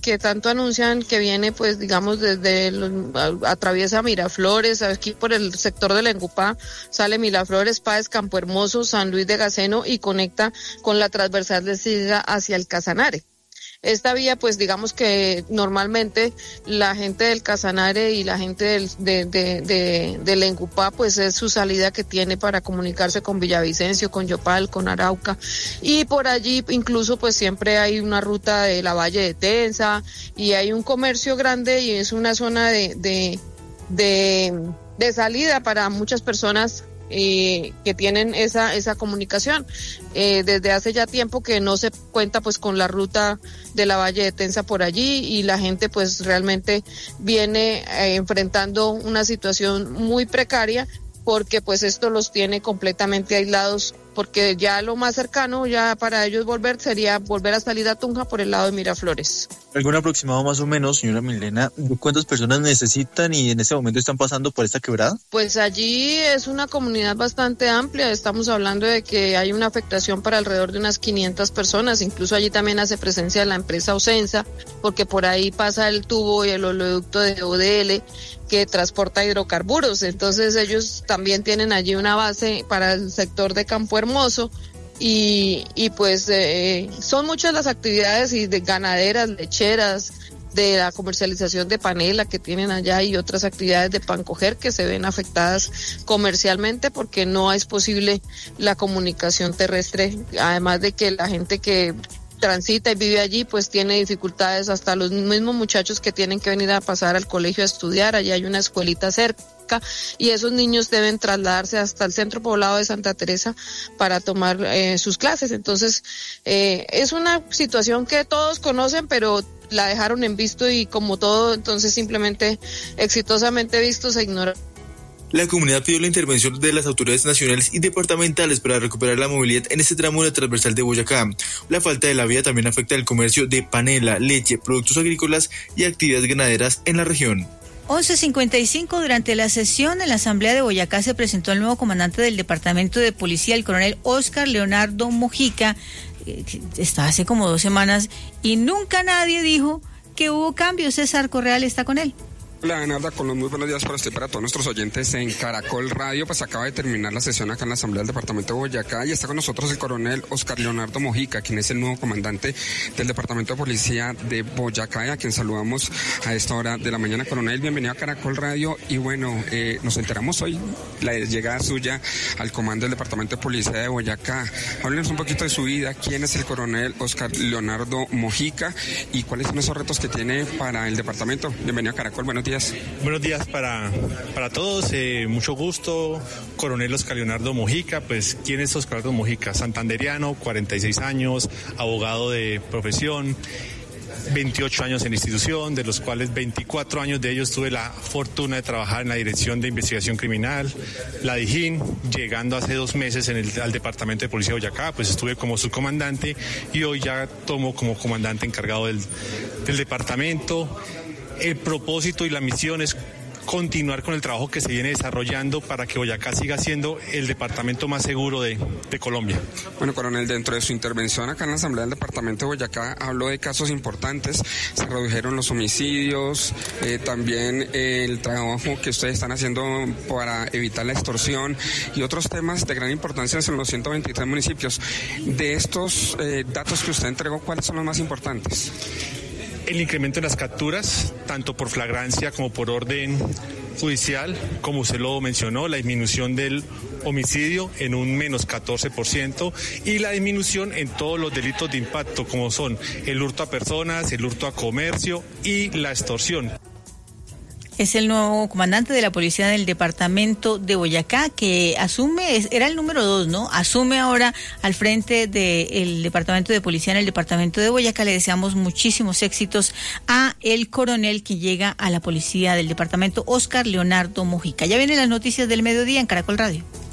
que tanto anuncian, que viene pues digamos desde atraviesa Miraflores, aquí por el sector de la Engupá, sale Miraflores, Páez, Campo Hermoso, San Luis de Gaceno y conecta con la transversal de Siga hacia el Casanare. Esta vía, pues digamos que normalmente la gente del Casanare y la gente del Engupá, pues es su salida que tiene para comunicarse con Villavicencio, con Yopal, con Arauca, y por allí incluso pues siempre hay una ruta de la Valle de Tensa y hay un comercio grande y es una zona de salida para muchas personas que tienen esa comunicación. Desde hace ya tiempo que no se cuenta pues con la ruta de la Valle de Tensa por allí y la gente pues realmente viene enfrentando una situación muy precaria porque pues esto los tiene completamente aislados, porque ya lo más cercano ya para ellos sería volver a salir a Tunja por el lado de Miraflores. ¿Algún aproximado más o menos, señora Milena, de cuántas personas necesitan y en este momento están pasando por esta quebrada? Pues allí es una comunidad bastante amplia, estamos hablando de que hay una afectación para alrededor de unas 500 personas, incluso allí también hace presencia la empresa Ocensa, porque por ahí pasa el tubo y el oleoducto de ODL que transporta hidrocarburos, entonces ellos también tienen allí una base para el sector de Campo Hermoso y pues son muchas las actividades y de ganaderas, lecheras, de la comercialización de panela que tienen allá y otras actividades de pancoger que se ven afectadas comercialmente porque no es posible la comunicación terrestre, además de que la gente que transita y vive allí pues tiene dificultades, hasta los mismos muchachos que tienen que venir a pasar al colegio a estudiar, allí hay una escuelita cerca y esos niños deben trasladarse hasta el centro poblado de Santa Teresa para tomar sus clases. Entonces es una situación que todos conocen, pero la dejaron en visto y como todo, entonces simplemente exitosamente visto se ignora. La comunidad pidió la intervención de las autoridades nacionales y departamentales para recuperar la movilidad en este tramo de la transversal de Boyacá. La falta de la vía también afecta el comercio de panela, leche, productos agrícolas y actividades ganaderas en la región. 11:55, durante la sesión en la Asamblea de Boyacá se presentó el nuevo comandante del Departamento de Policía, el coronel Óscar Leonardo Mojica. Está hace como 2 semanas y nunca nadie dijo que hubo cambios. César Correal está con él. Hola, Narda, con los muy buenos días para usted y para todos nuestros oyentes en Caracol Radio. Pues acaba de terminar la sesión acá en la Asamblea del Departamento de Boyacá y está con nosotros el coronel Óscar Leonardo Mojica, quien es el nuevo comandante del Departamento de Policía de Boyacá y a quien saludamos a esta hora de la mañana. Coronel, bienvenido a Caracol Radio y bueno, nos enteramos hoy la llegada suya al comando del Departamento de Policía de Boyacá. Háblenos un poquito de su vida, quién es el coronel Óscar Leonardo Mojica y cuáles son esos retos que tiene para el departamento. Bienvenido a Caracol, buenos días. Buenos días para todos, mucho gusto, coronel Óscar Leonardo Mojica. Pues, ¿quién es Óscar Leonardo Mojica? Santanderiano, 46 años, abogado de profesión, 28 años en institución, de los cuales 24 años de ellos tuve la fortuna de trabajar en la Dirección de Investigación Criminal, la DIJÍN, llegando hace 2 meses al Departamento de Policía de Boyacá, pues estuve como subcomandante y hoy ya tomo como comandante encargado del departamento. El propósito y la misión es continuar con el trabajo que se viene desarrollando para que Boyacá siga siendo el departamento más seguro de Colombia. Bueno, coronel, dentro de su intervención acá en la Asamblea del Departamento de Boyacá habló de casos importantes, se redujeron los homicidios, también el trabajo que ustedes están haciendo para evitar la extorsión y otros temas de gran importancia en los 123 municipios. De estos datos que usted entregó, ¿cuáles son los más importantes? El incremento en las capturas, tanto por flagrancia como por orden judicial, como usted lo mencionó, la disminución del homicidio en un menos 14% y la disminución en todos los delitos de impacto, como son el hurto a personas, el hurto a comercio y la extorsión. Es el nuevo comandante de la policía del departamento de Boyacá que asume, era el número 2, ¿no? Asume ahora al frente del departamento de policía en el departamento de Boyacá. Le deseamos muchísimos éxitos a el coronel que llega a la policía del departamento, Óscar Leonardo Mojica. Ya vienen las noticias del mediodía en Caracol Radio.